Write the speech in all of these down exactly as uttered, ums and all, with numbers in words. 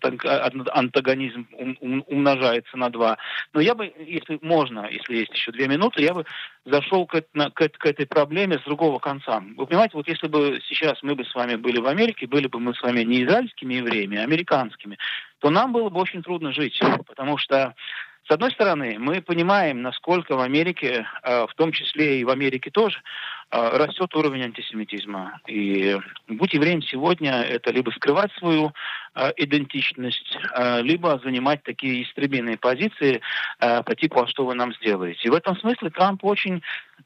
антагонизм ум, ум, умножается на два. Но я бы, если можно, если есть еще две минуты, я бы зашел к, к, к этой проблеме с другого конца. Вы понимаете, вот если бы сейчас мы бы с вами были в Америке, были бы мы с вами не израильскими евреями, а американскими, то нам было бы очень трудно жить, потому что с одной стороны, мы понимаем, насколько в Америке, в том числе и в Америке тоже, растет уровень антисемитизма. И быть евреем сегодня – это либо скрывать свою идентичность, либо занимать такие истребиные позиции по типу «а что вы нам сделаете?». И в этом смысле Трамп очень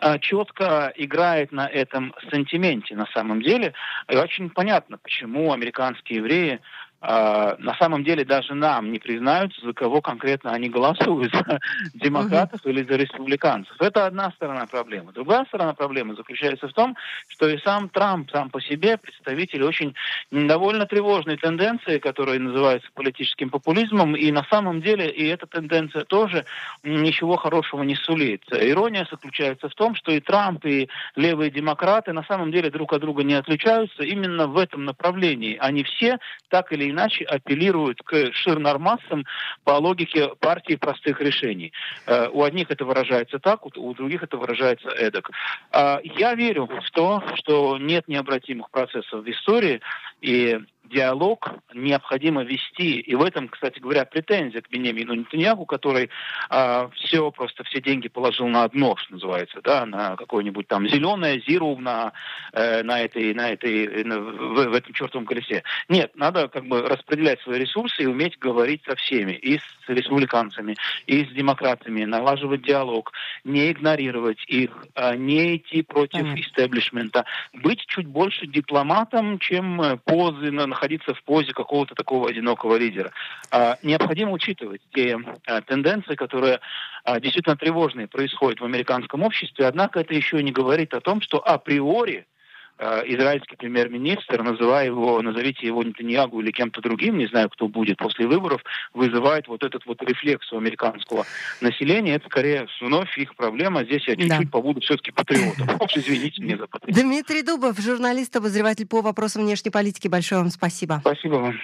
четко играет на этом сантименте на самом деле. И очень понятно, почему американские евреи Uh, на самом деле даже нам не признаются, за кого конкретно они голосуют, за демократов uh-huh. или за республиканцев. Это одна сторона проблемы. Другая сторона проблемы заключается в том, что и сам Трамп сам по себе представитель очень довольно тревожной тенденции, которая называется политическим популизмом, и на самом деле и эта тенденция тоже ничего хорошего не сулит. Ирония заключается в том, что и Трамп, и левые демократы на самом деле друг от друга не отличаются именно в этом направлении. Они все так или иначе апеллируют к ширнормассам по логике партии простых решений. Uh, у одних это выражается так, у, у других это выражается эдак. Uh, я верю в то, что нет необратимых процессов в истории, и диалог необходимо вести. И в этом, кстати говоря, претензия к Биньямину Нетаньяху, который а, все, просто все деньги положил на одно, что называется, да, на какое-нибудь там зеленое зиру на, э, на этой, на этой, на, в, в этом чертовом колесе. Нет, надо как бы распределять свои ресурсы и уметь говорить со всеми, и с республиканцами, и с демократами, налаживать диалог, не игнорировать их, а не идти против mm-hmm. истеблишмента, быть чуть больше дипломатом, чем позы на находиться в позе какого-то такого одинокого лидера. А, необходимо учитывать те а, тенденции, которые а, действительно тревожные происходят в американском обществе, однако это еще не говорит о том, что априори а, израильский премьер-министр, называя его, назовите его Нетаньяху или кем-то другим, не знаю, кто будет после выборов, вызывает вот этот вот рефлекс у американского населения. Это скорее вновь их проблема. Здесь я чуть-чуть да. побуду все-таки патриотом. Извините меня за патриот. Дмитрий Дубов, журналист-обозреватель по вопросам внешней политики. Большое вам спасибо. Спасибо вам.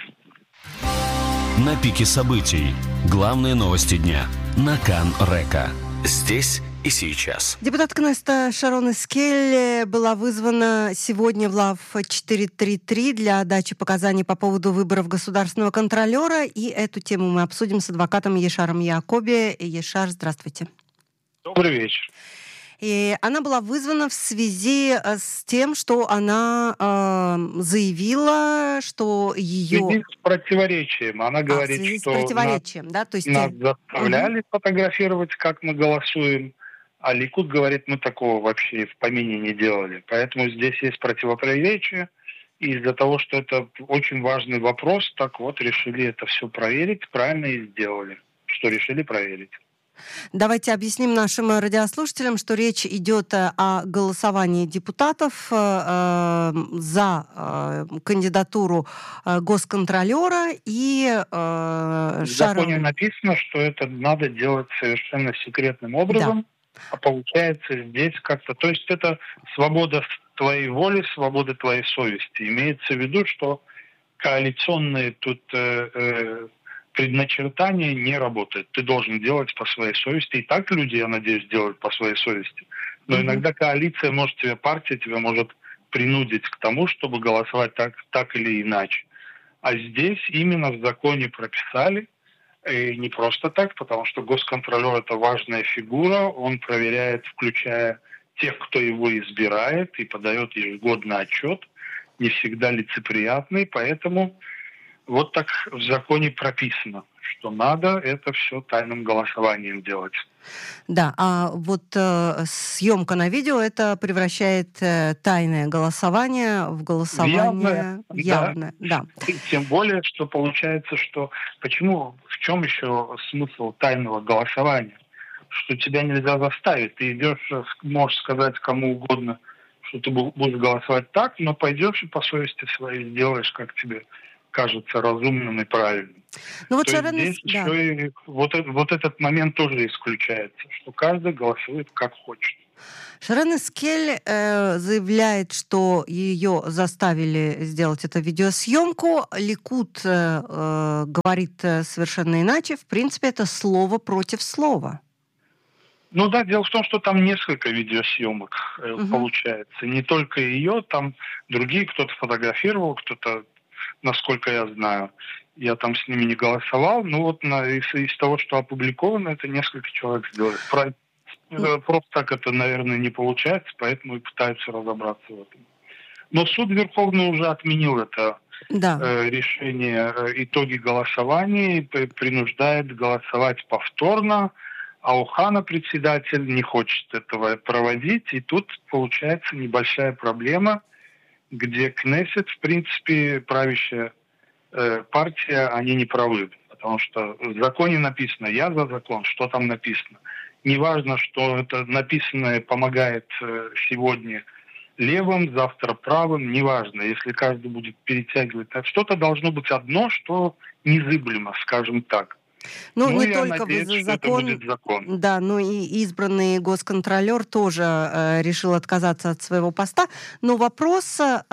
На пике событий. Главные новости дня. На Кан-Река. Здесь и сейчас. Депутат Кнессета Шарон Эскель была вызвана сегодня в Лав четыреста тридцать три для дачи показаний по поводу выборов государственного контролера. И эту тему мы обсудим с адвокатом Ешаром Яакоби. Ешар, здравствуйте. Добрый вечер. И она была вызвана в связи с тем, что она э, заявила, что ее... В связи с противоречием. Она говорит, а, в связи что с противоречием, нас, да? То есть... нас заставляли угу. фотографировать, как мы голосуем, а Ликуд говорит, мы такого вообще в помине не делали. Поэтому здесь есть противоречие. И из-за того, что это очень важный вопрос, так вот решили это все проверить, правильно и сделали, что решили проверить. Давайте объясним нашим радиослушателям, что речь идет о голосовании депутатов э, за э, кандидатуру э, госконтролера и э, В законе Шарон... написано, что это надо делать совершенно секретным образом, да. а получается здесь как-то... То есть это свобода твоей воли, свобода твоей совести. Имеется в виду, что коалиционные тут... Э, э, предначертание не работает. Ты должен делать по своей совести. И так люди, я надеюсь, делают по своей совести. Но mm-hmm. иногда коалиция может тебя, партия тебя может принудить к тому, чтобы голосовать так, так или иначе. А здесь именно в законе прописали, и не просто так, потому что госконтролер – это важная фигура, он проверяет, включая тех, кто его избирает, и подает ежегодный отчет, не всегда лицеприятный, поэтому... Вот так в законе прописано, что надо это все тайным голосованием делать. Да, а вот э, съемка на видео это превращает э, тайное голосование в голосование явное. явное. Да. Да. И тем более, что получается, что почему, в чем еще смысл тайного голосования? Что тебя нельзя заставить. Ты идешь, можешь сказать кому угодно, что ты будешь голосовать так, но пойдешь и по совести своей сделаешь, как тебе кажется разумным и правильным. Ну, вот То Шарон... есть здесь да. еще и вот, вот этот момент тоже исключается, что каждый голосует как хочет. Шарон Эскель э, заявляет, что ее заставили сделать эту видеосъемку. Ликуд э, э, говорит совершенно иначе. В принципе, это слово против слова. Ну да, дело в том, что там несколько видеосъемок э, угу. получается. Не только ее, там другие, кто-то фотографировал, кто-то, насколько я знаю. Я там с ними не голосовал. Но вот на, из, из того, что опубликовано, это несколько человек сделали. Про, э, просто так это, наверное, не получается, поэтому и пытаются разобраться в этом. Но суд Верховный уже отменил это да. э, решение. Итоги голосования принуждает голосовать повторно. А Охана, председатель, не хочет этого проводить. И тут получается небольшая проблема, где Кнессет, в принципе, правящая э, партия, они не правы. Потому что в законе написано «я за закон», что там написано. Неважно, что это написанное помогает э, сегодня левым, завтра правым, неважно. Если каждый будет перетягивать, так что-то должно быть одно, что незыблемо, скажем так. Ну, ну, не я только надеюсь, за что закон, это будет закон. Да, но и избранный госконтролер тоже э, решил отказаться от своего поста. Но вопрос э,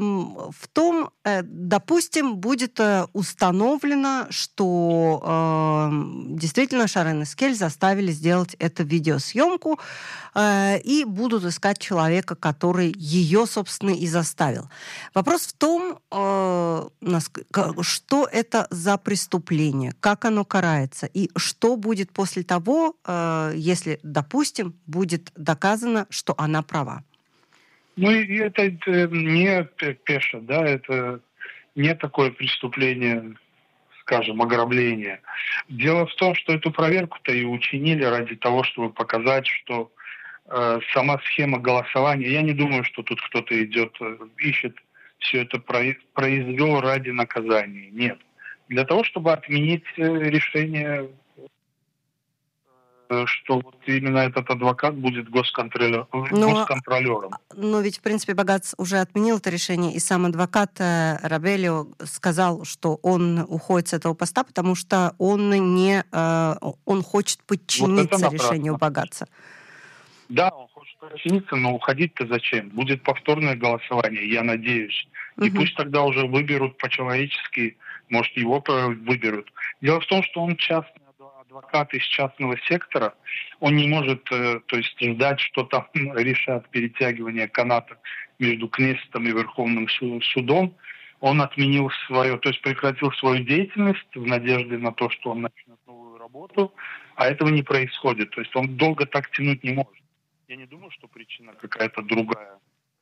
в том, э, допустим, будет э, установлено, что э, действительно Шарон Эскель заставили сделать эту видеосъемку э, и будут искать человека, который ее, собственно, и заставил. Вопрос в том, э, что это за преступление, как оно карается. И что будет после того, э, если, допустим, будет доказано, что она права? Ну, и это, это не пеша, да, это не такое преступление, скажем, ограбление. Дело в том, что эту проверку-то и учинили ради того, чтобы показать, что э, сама схема голосования, я не думаю, что тут кто-то идет, ищет все это произвел ради наказания. Нет. Для того, чтобы отменить решение, что вот именно этот адвокат будет госконтролер, но, госконтролером. Но ведь, в принципе, Багац уже отменил это решение, и сам адвокат Рабелио сказал, что он уходит с этого поста, потому что он не, он хочет подчиниться вот решению Багаца. Да, он хочет подчиниться, но уходить-то зачем? Будет повторное голосование, я надеюсь. И угу. пусть тогда уже выберут по-человечески, может, его выберут. Дело в том, что он частный адвокат из частного сектора, он не может, то есть, ждать, что там решат перетягивание каната между Кнессетом и Верховным судом. Он отменил свое, то есть прекратил свою деятельность в надежде на то, что он начнет новую работу, а этого не происходит. То есть он долго так тянуть не может. Я не думаю, что причина какая-то другая.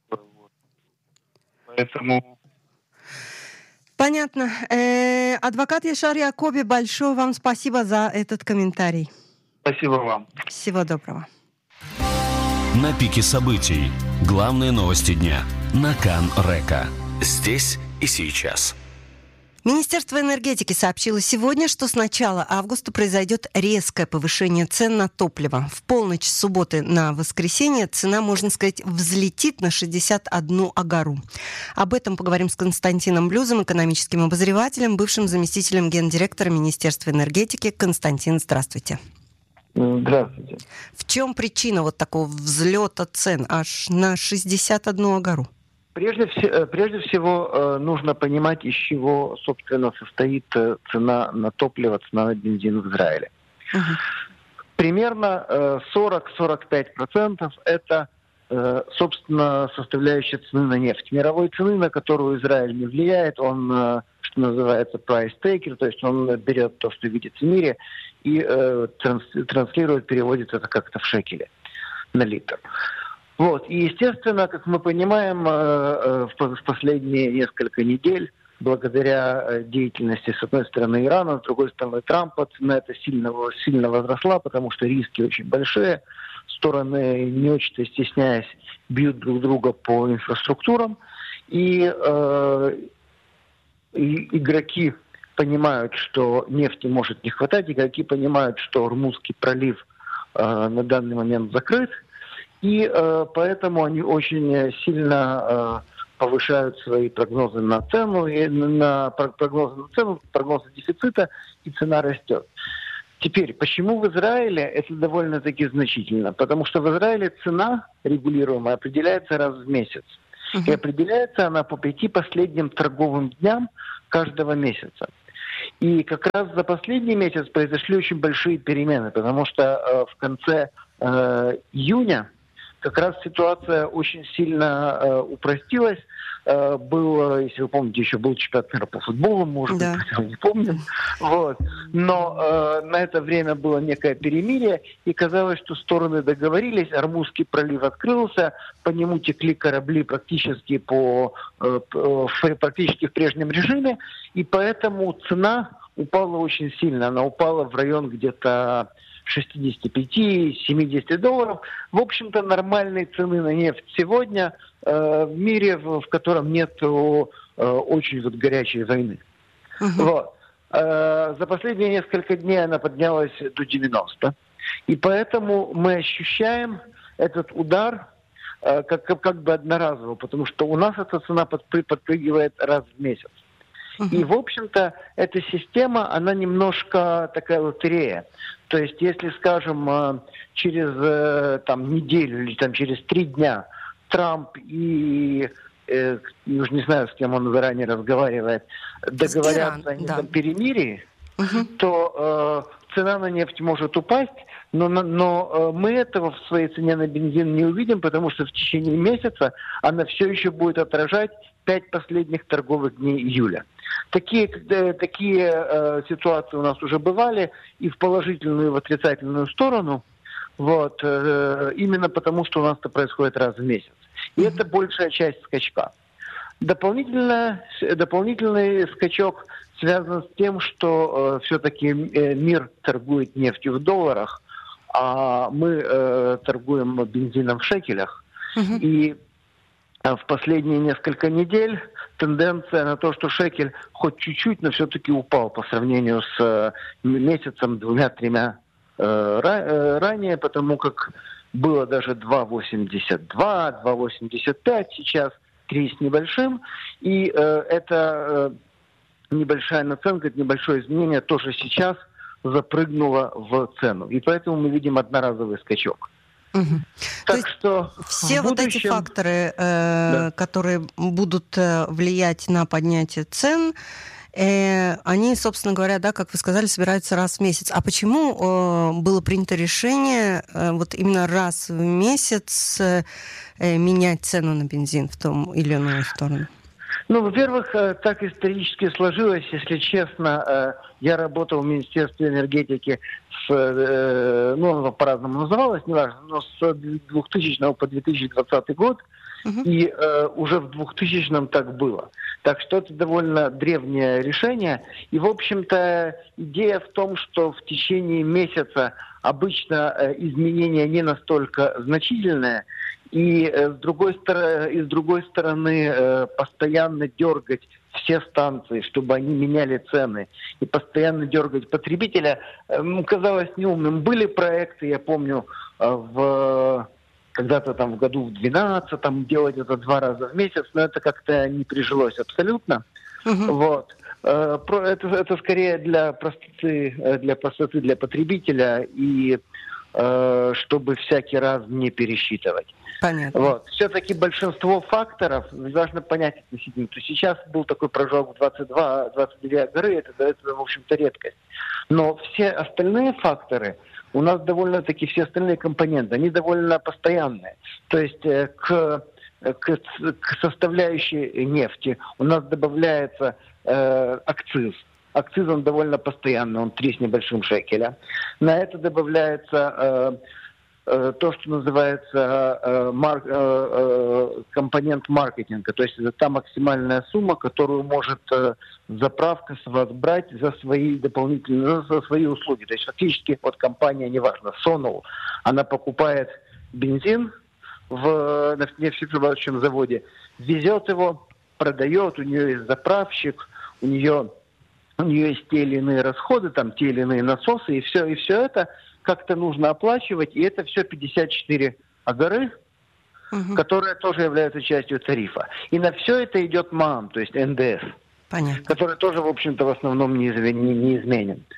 Поэтому... Понятно. Э, адвокат Яшар Якоби, большое вам спасибо за этот комментарий. Спасибо вам. Всего доброго. На пике событий. Главные новости дня. На Кан Река. Здесь и сейчас. Министерство энергетики сообщило сегодня, что с начала августа произойдет резкое повышение цен на топливо. В полночь с субботы на воскресенье цена, можно сказать, взлетит на шестьдесят одну агару. Об этом поговорим с Константином Блюзом, экономическим обозревателем, бывшим заместителем гендиректора Министерства энергетики. Константин, здравствуйте. Здравствуйте. В чем причина вот такого взлета цен аж на шестьдесят одну агару? Прежде, прежде всего нужно понимать, из чего, собственно, состоит цена на топливо, цена на бензин в Израиле. Uh-huh. Примерно сорок-сорок пять процентов это, собственно, составляющая цены на нефть. Мировой цены, на которую Израиль не влияет, он, что называется, price taker, то есть он берет то, что видится в мире, и транслирует, переводит это как-то в шекели на литр. Вот. И, естественно, как мы понимаем, в последние несколько недель, благодаря деятельности, с одной стороны, Ирана, с другой стороны, Трампа, цена эта сильно, сильно возросла, потому что риски очень большие. Стороны, не очень-то стесняясь, бьют друг друга по инфраструктурам. И, э, и игроки понимают, что нефти может не хватать, игроки понимают, что Ормузский пролив э, на данный момент закрыт. И э, поэтому они очень сильно э, повышают свои прогнозы на цену, и на прогнозы на цену, прогнозы дефицита, и цена растет. Теперь, почему в Израиле это довольно-таки значительно? Потому что в Израиле цена регулируемая определяется раз в месяц. Uh-huh. И определяется она по пяти последним торговым дням каждого месяца. И как раз за последний месяц произошли очень большие перемены, потому что э, в конце э, июня как раз ситуация очень сильно э, упростилась. Э, был, если вы помните, еще был чемпионат мира по футболу, может да. быть, мы не помним. Вот. Но э, на это время было некое перемирие, и казалось, что стороны договорились, Ормузский пролив открылся, по нему текли корабли практически, по, э, в, практически в прежнем режиме, и поэтому цена упала очень сильно. Она упала в район где-то шестьдесят пять - семьдесят долларов. В общем-то, нормальной цены на нефть сегодня э, в мире, в, в котором нет э, очень вот горячей войны. Uh-huh. Вот. Э, за последние несколько дней она поднялась до девяноста. И поэтому мы ощущаем этот удар э, как, как, как бы одноразово, потому что у нас эта цена подпры- подпрыгивает раз в месяц. Uh-huh. И, в общем-то, эта система, она немножко такая лотерея. То есть, если, скажем, через там, неделю или там, через три дня Трамп и, э, уже не знаю, с кем он заранее разговаривает, договорятся о да. перемирии, угу. то э, цена на нефть может упасть, но, но э, мы этого в своей цене на бензин не увидим, потому что в течение месяца она все еще будет отражать пять последних торговых дней июля. Такие, такие э, ситуации у нас уже бывали и в положительную, и в отрицательную сторону, вот, э, именно потому, что у нас это происходит раз в месяц. И это большая часть скачка. Дополнительно, дополнительный скачок связан с тем, что э, все-таки э, мир торгует нефтью в долларах, а мы э, торгуем бензином в шекелях. Uh-huh. И в последние несколько недель тенденция на то, что шекель хоть чуть-чуть, но все-таки упал по сравнению с месяцем, двумя-тремя э, ра- ранее, потому как было даже два восемьдесят два, два восемьдесят пять, сейчас три с небольшим. И э, это э, небольшая наценка, это небольшое изменение тоже сейчас запрыгнуло в цену. И поэтому мы видим одноразовый скачок. Угу. Так есть что все будущем... вот эти факторы, э, да. которые будут влиять на поднятие цен, э, они, собственно говоря, да, как вы сказали, собираются раз в месяц. А почему э, было принято решение э, вот именно раз в месяц э, менять цену на бензин в том или иную сторону? Ну, во-первых, так исторически сложилось, если честно. Я работал в Министерстве энергетики, с, ну, оно по-разному называлось, неважно, но с двухтысячного по две тысячи двадцатый год, uh-huh. и э, уже в двухтысячном так было. Так что это довольно древнее решение. И, в общем-то, идея в том, что в течение месяца обычно э, изменения не настолько значительные, и, э, с другой стороны, и с другой стороны э, постоянно дергать все станции, чтобы они меняли цены, и постоянно дергать потребителя, э, казалось неумным. Были проекты, я помню, э, в, когда-то там в году в двенадцатом делать это два раза в месяц, но это как-то не прижилось абсолютно. Uh-huh. Вот. Э, про, это, это скорее для простоты, для простоты для потребителя и э, чтобы всякий раз не пересчитывать. Понятно. Вот. Все-таки большинство факторов важно понять относительно. То есть сейчас был такой прожог в двадцать два - двадцать две горы, это, это, в общем-то, редкость. Но все остальные факторы, у нас довольно-таки все остальные компоненты, они довольно постоянные. То есть э, к, к, к составляющей нефти у нас добавляется э, акциз. Акциз, он довольно постоянный, он три с небольшим шекеля. На это добавляется... Э, то, что называется э, марк, э, э, компонент маркетинга. То есть это та максимальная сумма, которую может э, заправка с вас брать за свои дополнительные, за свои услуги. То есть фактически вот компания, неважно, Sonol, она покупает бензин в нефтеперерабатывающем заводе, везет его, продает, у нее есть заправщик, у нее, у нее есть те или иные расходы, там те или иные насосы, и все, и все это как-то нужно оплачивать, и это все пятьдесят четыре агары, угу. которые тоже являются частью тарифа. И на все это идет МАМ, то есть эн дэ эс, Понятно. который тоже, в общем-то, в основном не, не, не изменен.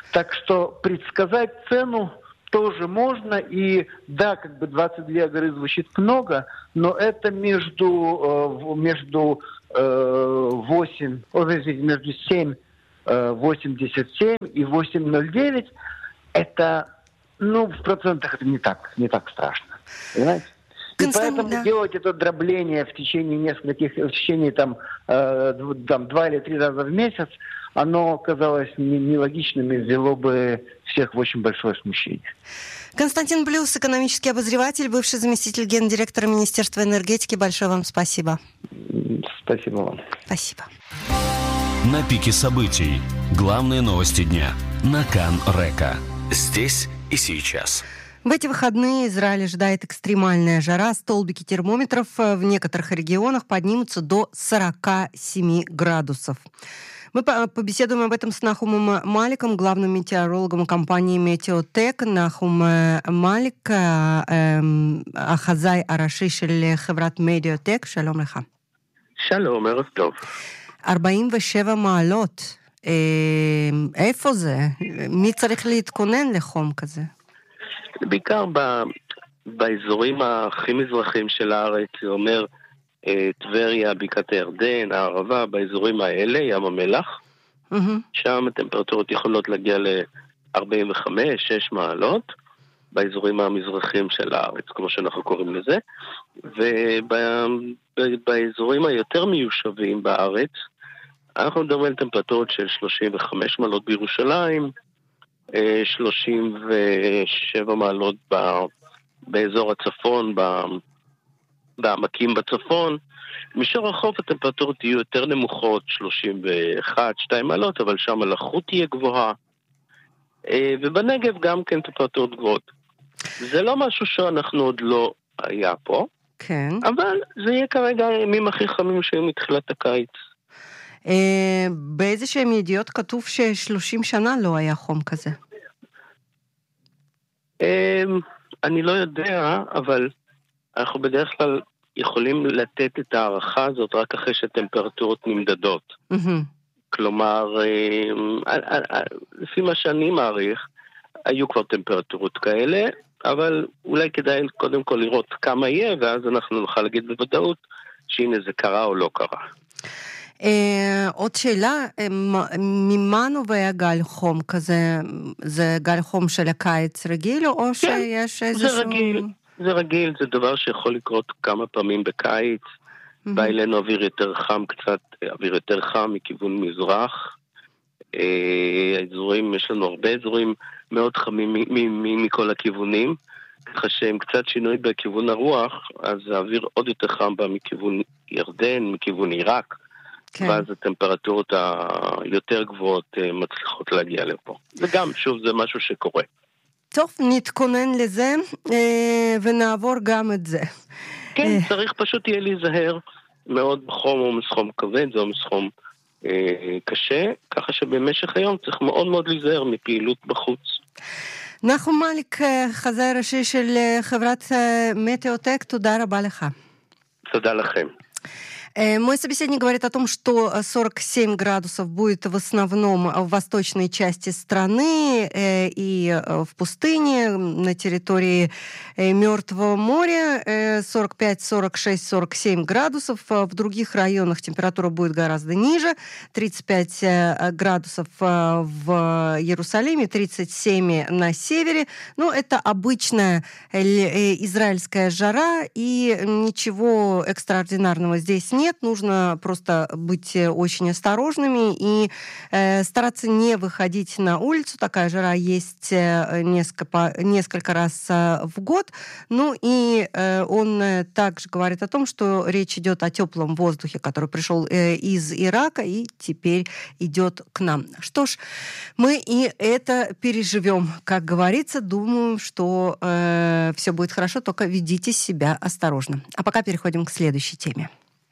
Так что предсказать цену тоже можно. И да, как бы двадцать две горы звучит много, но это между, между восемь, между семь восемьдесят семь и восемь ноль девять. Это, ну, в процентах это не так, не так страшно. Понимаете? И поэтому да. делать это дробление в течение нескольких, в течение там, э, там два или три раза в месяц, оно казалось нелогичным и ввело бы всех в очень большое смущение. Константин Блюс, экономический обозреватель, бывший заместитель гендиректора Министерства энергетики. Большое вам спасибо. Спасибо вам. Спасибо. На пике событий. Главные новости дня. На Кан Река. Здесь и сейчас. В эти выходные Израиль ожидает экстремальная жара. Столбики термометров в некоторых регионах поднимутся до сорок семь градусов. Мы побеседуем об этом с Нахумом Маликом, главным метеорологом компании «Метеотек». Нахум Малик, החזאי הראשי של חברת "מדיאוטק". שלום לך. שלום, ערב טוב. ארבעים ושבע מעלות. איפה זה? מי צריך להתכונן לחום כזה? בעיקר ב... באזורים הכי מזרחים של הארץ, זה אומר טבריה, בקעת הירדן, הערבה, באזורים האלה, ים המלח. Mm-hmm. שם הטמפרטורות יכולות להגיע ל-ארבעים וחמש שש מעלות, באזורים המזרחים של הארץ, כמו שאנחנו קוראים לזה. ובאזורים היותר מיושבים בארץ, אנחנו מדברים על טמפרטורות של שלושים וחמש מעלות בירושלים, שלושים ושבע מעלות באזור הצפון, בעמקים בצפון. מישור החוף הטמפרטורות יהיו יותר נמוכות, שלושים ואחת שתיים מעלות, אבל שם הלחות תהיה גבוהה. ובנגב גם כן טמפרטורות גבוהות. זה לא משהו שאנחנו עוד לא היה פה, כן. אבל זה יהיה כרגע הימים הכי חמים שהיו מתחילת הקיץ. באיזה שהם ידיעות כתוב ש-שלושים שנה לא היה חום כזה? אני לא יודע, אבל אנחנו בדרך כלל יכולים לתת את הערכה הזאת רק אחרי שטמפרטורות נמדדות. כלומר, לפי מה שאני מעריך, היו כבר טמפרטורות כאלה, אבל אולי כדאי קודם כל לראות כמה יהיה, ואז אנחנו נוכל להגיד בוודאות שהנה זה קרה או לא קרה. עוד שאלה, ממה נובע גל חום כזה? זה גל חום של הקיץ רגיל, או שיש איזשהו... זה רגיל, זה רגיל, זה דבר שיכול לקרות כמה פעמים בקיץ. בא אלינו אוויר יותר חם קצת, אוויר יותר חם מכיוון מזרח. האזורים, יש לנו הרבה אזורים מאוד חמים מכל הכיוונים, ככה שהם קצת שינוי בכיוון הרוח, אז האוויר עוד יותר חם בא מכיוון ירדן, מכיוון עיראק. כן. ואז הטמפרטורות היותר גבוהות מצליחות להגיע לפה. וגם, שוב, זה משהו שקורה. טוב, נתכונן לזה, ונעבור גם את זה. כן, צריך פשוט יהיה להיזהר מאוד בחום או מסחום כבד, זה או מסחום קשה, ככה שבמשך היום צריך מאוד מאוד להיזהר מפעילות בחוץ. נחום מליק, חזאי ראשי של חברת "Метеотек", תודה רבה לך. תודה לכם. Мой собеседник говорит о том, что сорок семь градусов будет в основном в восточной части страны и в пустыне, на территории Мертвого моря сорок пять, сорок шесть, сорок семь градусов. В других районах температура будет гораздо ниже, тридцать пять градусов в Иерусалиме, тридцать семь на севере. Но это обычная израильская жара, и ничего экстраординарного здесь нет. Нужно просто быть очень осторожными и э, стараться не выходить на улицу. Такая жара есть несколько, несколько раз в год. Ну и э, он также говорит о том, что речь идет о теплом воздухе, который пришел э, из Ирака и теперь идет к нам. Что ж, мы и это переживем. Как говорится, думаю, что э, все будет хорошо, только ведите себя осторожно. А пока переходим к следующей теме.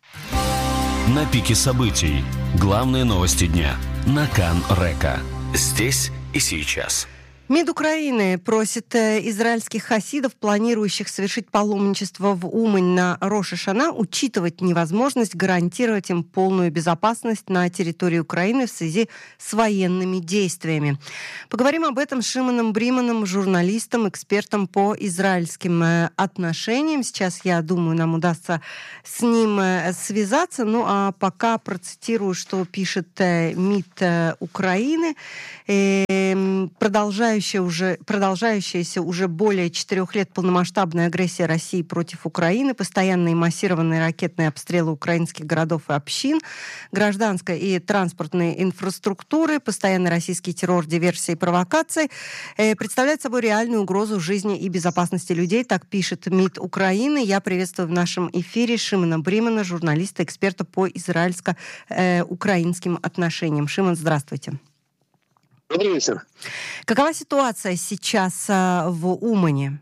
На пике событий. Главные новости дня. На Кан Река. Здесь и сейчас. МИД Украины просит израильских хасидов, планирующих совершить паломничество в Умань на Рош ха-Шана, учитывать невозможность гарантировать им полную безопасность на территории Украины в связи с военными действиями. Поговорим об этом с Шимоном Бриманом, журналистом, экспертом по израильским отношениям. Сейчас, я думаю, нам удастся с ним связаться. Ну а пока процитирую, что пишет МИД Украины. Продолжая Уже, продолжающаяся уже более четырех лет полномасштабная агрессия России против Украины, постоянные массированные ракетные обстрелы украинских городов и общин, гражданской и транспортной инфраструктуры, постоянный российский террор, диверсии и провокации э, представляют собой реальную угрозу жизни и безопасности людей, так пишет МИД Украины. Я приветствую в нашем эфире Шимона Бримана, журналиста, эксперта по израильско-украинским э, отношениям. Шимон, здравствуйте. Добрый вечер. Какова ситуация сейчас а, в Умане?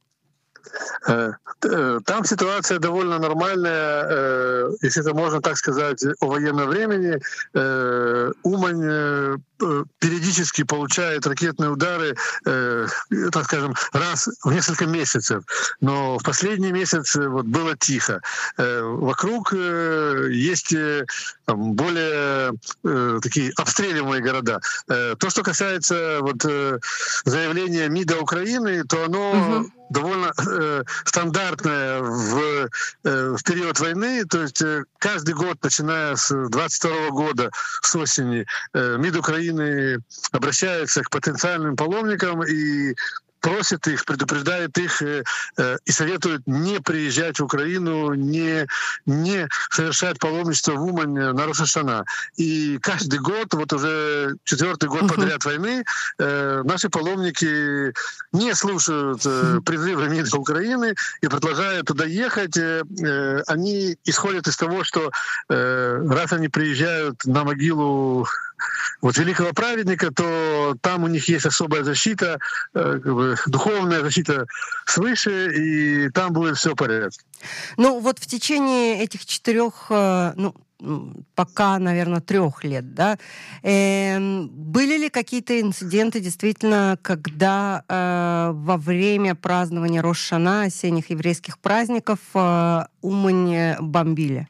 Там ситуация довольно нормальная, если это можно так сказать, о военном времени. Умань периодически получает ракетные удары, так скажем, раз в несколько месяцев. Но в последний месяц вот было тихо. Вокруг есть там, более такие обстреливаемые города. То, что касается вот, заявления МИДа Украины, то оно угу. довольно э, стандартное в, э, в период войны. То есть э, каждый год, начиная с двадцать второго года, с осени, э, МИД Украины обращается к потенциальным паломникам и просит их, предупреждает их э, э, и советует не приезжать в Украину, не, не совершать паломничество в Умань на Рош ха-Шана. И каждый год, вот уже четвертый год uh-huh. подряд войны, э, наши паломники не слушают э, призывы МИДа Украины и продолжают туда ехать. Э, э, они исходят из того, что э, раз они приезжают на могилу вот великого праведника, то там у них есть особая защита, э, как бы, духовная защита свыше, и там будет все в порядке. Ну вот в течение этих четырех, ну пока, наверное, трех лет, да, э, были ли какие-то инциденты действительно, когда э, во время празднования Рош ха-Шана, осенних еврейских праздников, э, Умань бомбили?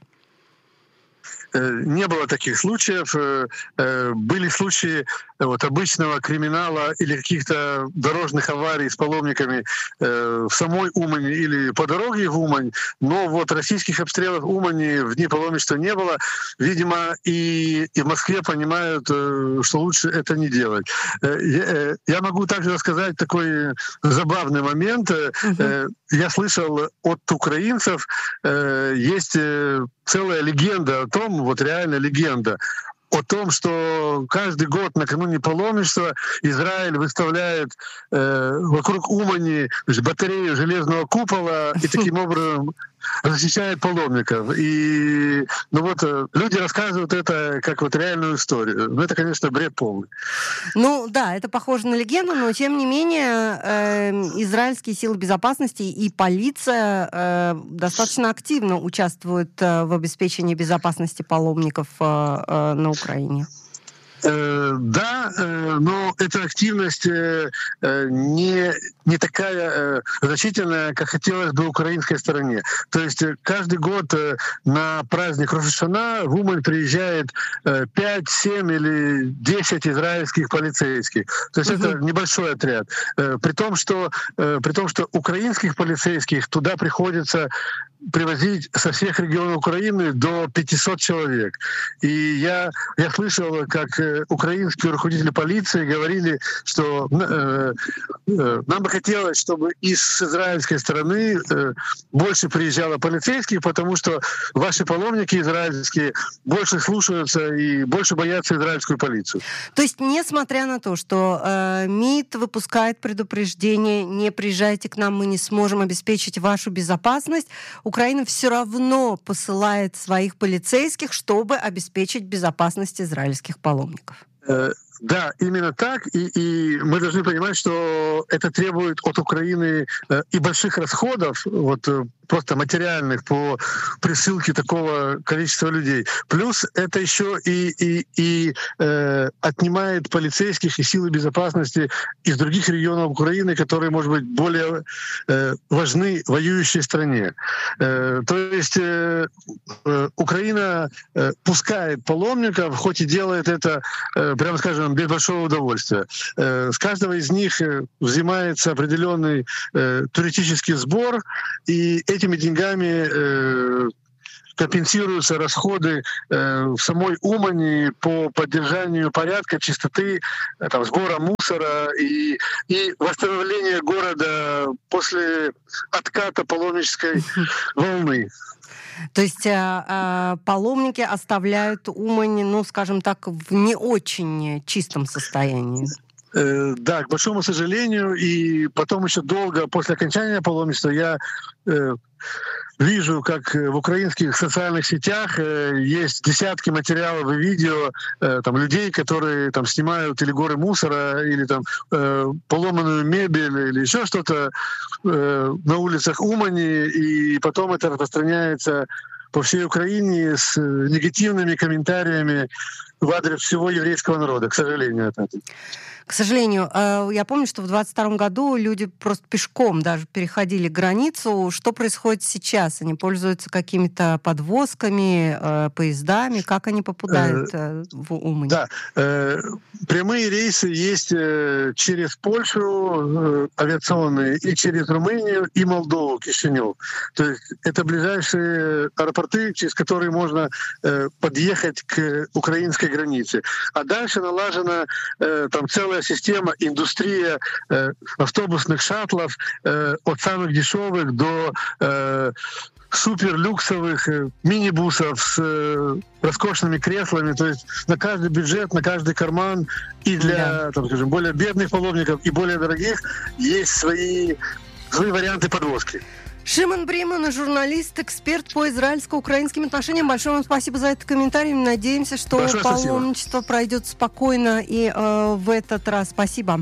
Не было таких случаев. Были случаи вот, обычного криминала или каких-то дорожных аварий с паломниками в самой Умани или по дороге в Умань, но вот российских обстрелов Умани в дни паломничества не было. Видимо, и, и в Москве понимают, что лучше это не делать. Я могу также рассказать такой забавный момент. Uh-huh. Я слышал от украинцев, есть целая легенда о том, вот реально легенда, о том, что каждый год накануне паломничества Израиль выставляет э, вокруг Умани батарею железного купола и таким образом защищает паломников. И ну вот люди рассказывают это как вот реальную историю. Ну это, конечно, бред полный. Ну да, это похоже на легенду, но тем не менее э, израильские силы безопасности и полиция э, достаточно активно участвуют э, в обеспечении безопасности паломников э, э, на Украине. Да, но эта активность не, не такая значительная, как хотелось бы украинской стороне. То есть каждый год на праздник Рош ха-Шана в Умань приезжает пять, семь или десять израильских полицейских. То есть uh-huh. это небольшой отряд. При том, что, при том, что украинских полицейских туда приходится привозить со всех регионов Украины до пятисот человек. И я, я слышал, как украинские руководители полиции говорили, что э, э, нам бы хотелось, чтобы из израильской стороны э, больше приезжало полицейских, потому что ваши паломники израильские больше слушаются и больше боятся израильскую полицию. То есть, несмотря на то, что э, МИД выпускает предупреждение, не приезжайте к нам, мы не сможем обеспечить вашу безопасность, Украина все равно посылает своих полицейских, чтобы обеспечить безопасность израильских паломников. Да, именно так. И, и мы должны понимать, что это требует от Украины э, и больших расходов, вот э, просто материальных, по присылке такого количества людей. Плюс это еще и, и, и э, отнимает полицейских и силы безопасности из других регионов Украины, которые, может быть, более э, важны воюющей стране. Э, то есть э, э, Украина э, пускает паломников, хоть и делает это, э, прямо скажем, без большого удовольствия. Э, с каждого из них взимается определенный э, туристический сбор, и этими деньгами э, компенсируются расходы э, в самой Умани по поддержанию порядка, чистоты, э, там, сбора мусора и, и восстановления города после отката паломнической волны. То есть а, а, паломники оставляют Умань, ну, скажем так, в не очень чистом состоянии. Да, к большому сожалению, и потом еще долго после окончания паломничества я э, вижу, как в украинских социальных сетях э, есть десятки материалов и видео э, там, людей, которые там, снимают или горы мусора, или там, э, поломанную мебель, или еще что-то э, на улицах Умани, и потом это распространяется по всей Украине с негативными комментариями в адрес всего еврейского народа, к сожалению. Это. К сожалению, я помню, что в двадцать втором году люди просто пешком даже переходили границу. Что происходит сейчас? Они пользуются какими-то подвозками, поездами? Как они попадают э, в Умань? Да, э, прямые рейсы есть через Польшу, э, авиационные, и через Румынию, и Молдову, Кишинев. То есть это ближайшие аэропорты, через которые можно э, подъехать к украинской границе. А дальше налажена э, там целая система, индустрия э, автобусных шаттлов э, от самых дешевых до э, суперлюксовых э, мини-бусов с э, роскошными креслами. То есть на каждый бюджет, на каждый карман и для, да. там, скажем, более бедных паломников и более дорогих есть свои, свои варианты подвозки. Шимон Бриман, журналист, эксперт по израильско-украинским отношениям. Большое вам спасибо за этот комментарий. Надеемся, что Большое паломничество спасибо. пройдет спокойно и э, в этот раз. Спасибо.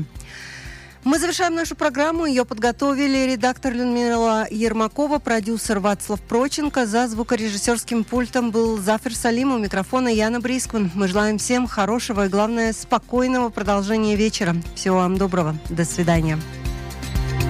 Мы завершаем нашу программу. Ее подготовили редактор Людмила Ермакова, продюсер Вацлав Проченко. За звукорежиссерским пультом был Зафер Салим, у микрофона Яна Брискман. Мы желаем всем хорошего и, главное, спокойного продолжения вечера. Всего вам доброго. До свидания.